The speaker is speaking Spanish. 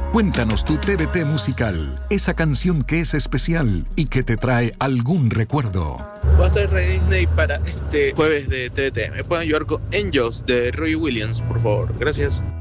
Cuéntanos tu TBT musical, esa canción que es especial y que te trae algún recuerdo. Va a estar en Disney para este jueves de TBT. Me pueden ayudar con Angels de Robbie Williams, por favor. Gracias.